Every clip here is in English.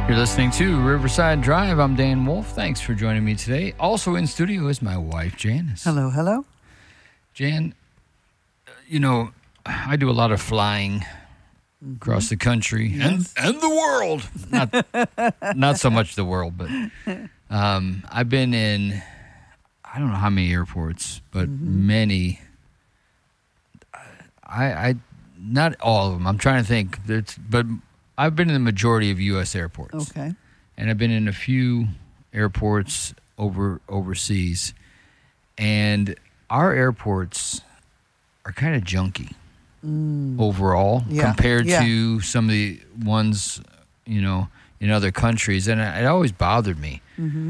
You're listening to Riverside Drive. I'm Dan Wolf. Thanks for joining me today. Also in studio is my wife, Janice. Hello, hello. Jan, you know, I do a lot of flying across the country and the world. Not so much the world, but I've been in, I don't know how many airports, but many. I not all of them. I'm trying to think, but I've been in the majority of U.S. airports. Okay. And I've been in a few airports overseas. And our airports are kind of junky overall compared to some of the ones, you know, in other countries. And it always bothered me.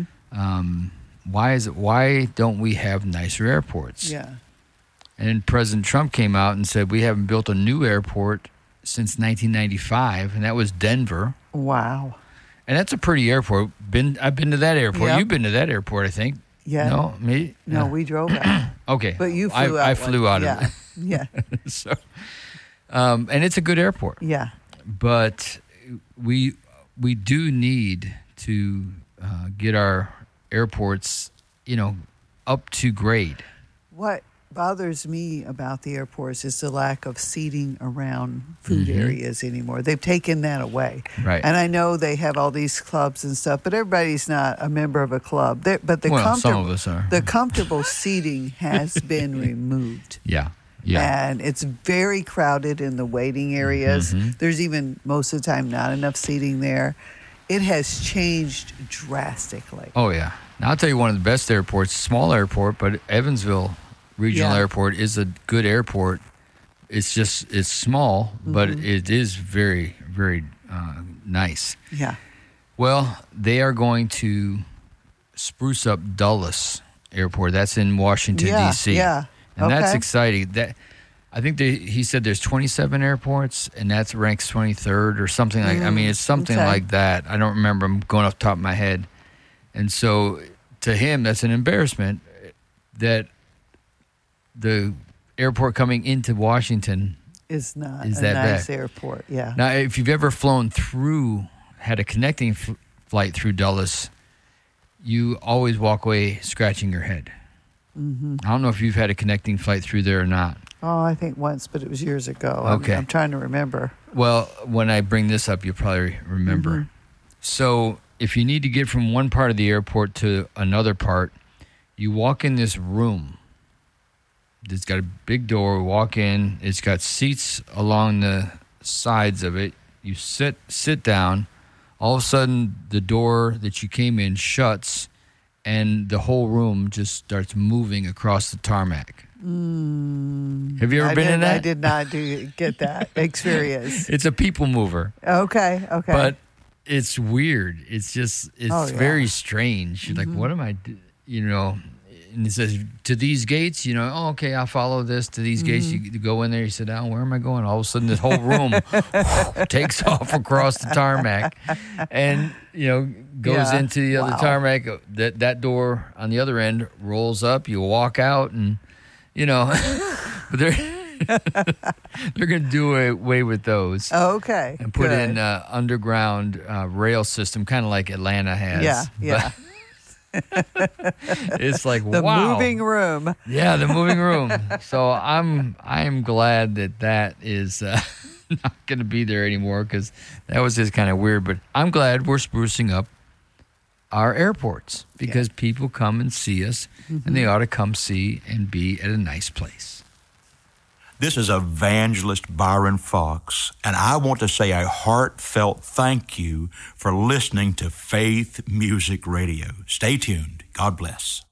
Why don't we have nicer airports? Yeah. And President Trump came out and said we haven't built a new airport since 1995, and that was Denver. Wow. And that's a pretty airport. I've been to that airport. Yep. You've been to that airport, I think. Yeah. No, me? No, we drove out. Okay. But you flew out. I flew out of it. Yeah. So, and it's a good airport. Yeah. But we do need to get our airports, you know, up to grade. What bothers me about the airports is the lack of seating around food areas anymore. They've taken that away. Right. And I know they have all these clubs and stuff, but everybody's not a member of a club. But some of us are. The comfortable seating has been removed. Yeah. Yeah. And it's very crowded in the waiting areas. There's even most of the time not enough seating there. It has changed drastically. Oh, yeah. Now, I'll tell you one of the best airports, small airport, but Evansville Regional Airport is a good airport. It's small, but it is very, very nice. Yeah. Well, they are going to spruce up Dulles Airport. That's in Washington, D.C. Yeah. And that's exciting. I think he said there's 27 airports, and that's ranks 23rd or something like. I mean, it's something like that. I don't remember. I'm going off the top of my head. And so, to him, that's an embarrassment that the airport coming into Washington is not is a that nice bad. airport. Yeah. Now, if you've ever flown had a connecting flight through Dulles, you always walk away scratching your head. I don't know if you've had a connecting flight through there or not. Oh, I think once, but it was years ago. Okay. I'm trying to remember. Well, when I bring this up, you'll probably remember. So if you need to get from one part of the airport to another part, you walk in this room. It's got a big door. Walk in. It's got seats along the sides of it. You sit down. All of a sudden, the door that you came in shuts, and the whole room just starts moving across the tarmac. Have you ever been in that? I did not get that experience. It's a people mover. Okay. But it's weird. It's very strange. You're like, what am I doing? You know, and it says, to these gates, you know, okay, I'll follow this. To these gates, you go in there, you sit down, where am I going? All of a sudden, this whole room takes off across the tarmac and, you know, goes into the other tarmac. That door on the other end rolls up. You walk out and, you know, but they're going to do away with those. Okay. And put in underground rail system, kind of like Atlanta has. Yeah. It's like, the wow. moving room. Yeah, the moving room. So I am glad that is not going to be there anymore, because that was just kind of weird. But I'm glad we're sprucing up our airports, because people come and see us, and they ought to come see and be at a nice place. This is Evangelist Byron Fox, and I want to say a heartfelt thank you for listening to Faith Music Radio. Stay tuned. God bless.